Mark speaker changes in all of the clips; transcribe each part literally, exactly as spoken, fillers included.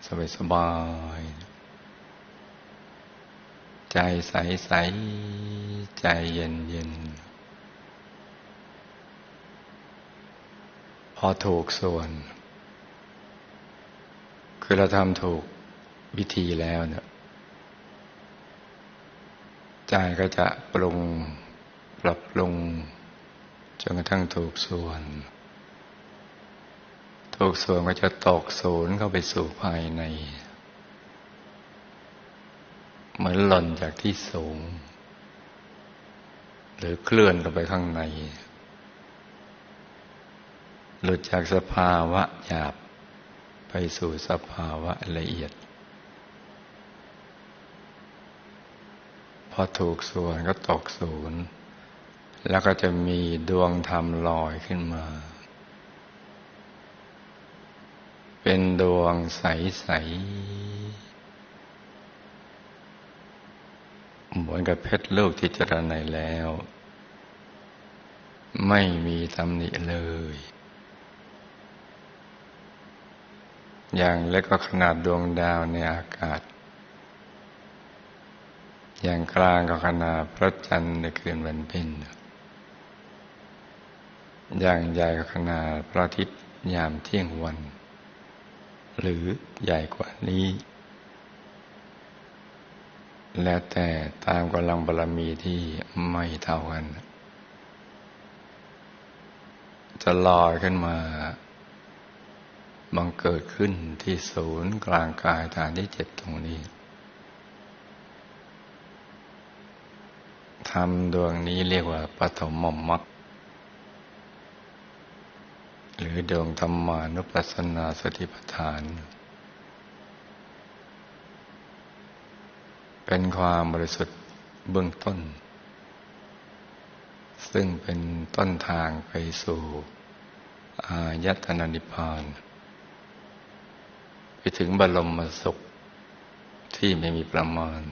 Speaker 1: สบายสบายใจใสใสใจเย็นเย็นพอถูกส่วนคือเราทำถูกวิธีแล้วเนี่ยใจก็จะปรุงปรับปรุงจนกระทั่งถูกส่วนถูกส่วนก็จะตกศูนย์เข้าไปสู่ภายในเหมือนหล่นจากที่สูงหรือเคลื่อนลงไปข้างในหลุดจากสภาวะหยาบไปสู่สภาวะละเอียดพอถูกส่วนก็ตกศูนย์แล้วก็จะมีดวงธรรมลอยขึ้นมาเป็นดวงใสๆเหมือนกับเพชรลูกที่เจริญในแล้วไม่มีตำหนิเลยอย่างเล็กก็ขนาดดวงดาวในอากาศอย่างกลางก็ขนาดพระจันทร์ในคืนวันเพ็ญอย่างใหญ่ก็ขนาดพระอาทิตย์ยามเที่ยงวันหรือใหญ่กว่านี้แล้วแต่ตามกำลังบารมีที่ไม่เท่ากันจะลอยขึ้นมาบังเกิดขึ้นที่ศูนย์กลางกายฐานที่เจ็ดตรงนี้ธรรมดวงนี้เรียกว่าปฐมมรรคหรือดวงธรรมานุปัสสนาสติปัฏฐานเป็นความบริสุทธิ์เบื้องต้นซึ่งเป็นต้นทางไปสู่อายตนะนิพพานไปถึงบรมสุขที่ไม่มีประมาณ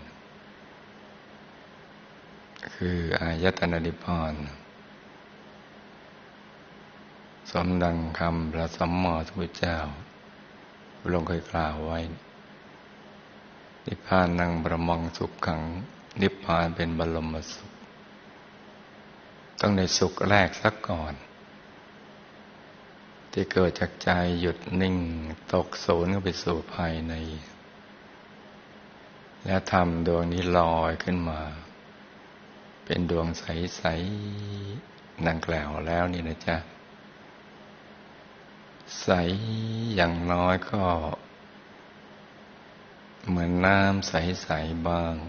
Speaker 1: คืออายตนะนิพพานสมดังคำพระสัมมาสัมพุทธเจ้าพระองค์เคยกล่าวไว้นิพพานังบรมังสุขขังนิพพานเป็นบรมสุขต้องในสุขแรกสักก่อนที่เกิดจากใจหยุดนิ่งตกศูนย์เข้าไปสู่ภายในแล้วธรรมดวงนี้ลอยขึ้นมาเป็นดวงใสๆดังกล่าวแล้วนี่นะจ๊ะใสอย่างน้อยก็เหมือนน้ำใสๆบ้าง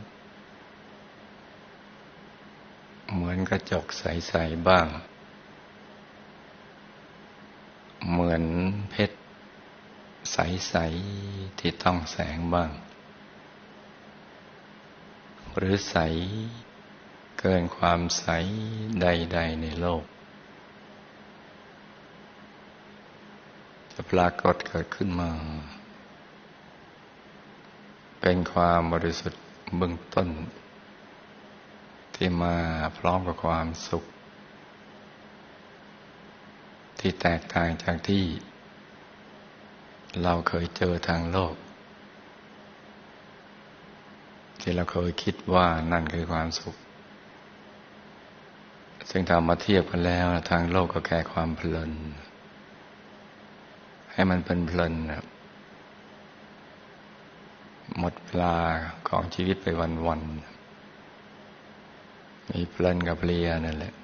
Speaker 1: เหมือนกระจกใสๆบ้างเหมือนเพชรใสๆที่ต้องแสงบ้างหรือใสเกินความใสใดๆในโลกจะปรากฏเกิดขึ้นมาเป็นความบริสุทธิ์เบื้องต้นที่มาพร้อมกับความสุขที่แตกต่างจากที่เราเคยเจอทางโลกที่เราเคยคิดว่านั่นคือความสุขซึ่งถ้ามาเทียบกันแล้วทางโลกก็แค่ความเพลินให้มันเป็นเพลินหมดเวลาของชีวิตไปวันๆมีเพลินกับเพลียนั่นแหละ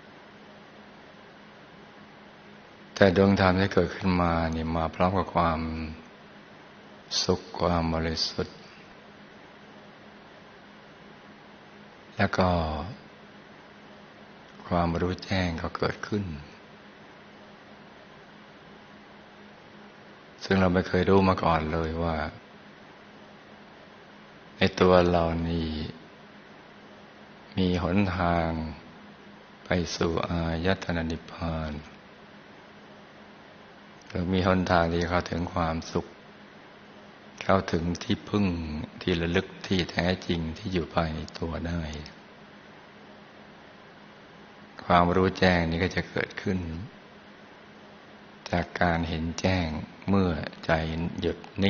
Speaker 1: แต่ดวงธรรมที่เกิดขึ้นมานี่มาพร้อมกับความสุขความบริสุทธิ์แล้วก็ความรู้แจ้งก็เกิดขึ้นซึ่งเราไม่เคยรู้มาก่อนเลยว่าในตัวเรานี่มีหนทางไปสู่อายตนะนิพพานหรือมีหนทางที่เข้าถึงความสุขเข้าถึงที่พึ่งที่ระลึกที่แท้จริงที่อยู่ภายในตัวได้ความรู้แจ้งนี้ก็จะเกิดขึ้นจากการเห็นแจ้งเมื่อใจหยุดนิ่ง